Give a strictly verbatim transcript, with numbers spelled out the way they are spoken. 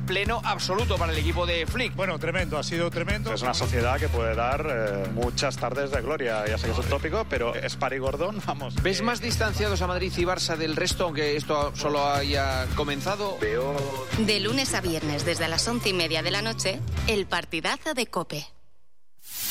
pleno absoluto para el equipo de Flick. Bueno, tremendo, ha sido tremendo. Es una sociedad que puede dar eh, muchas tardes de gloria, ya sé que es un tópico, pero es Parigordón, vamos. ¿Ves más distanciados a Madrid y Barça del resto, aunque esto solo haya comenzado? De lunes a viernes, desde las once y media de la noche, el partidazo de COPE.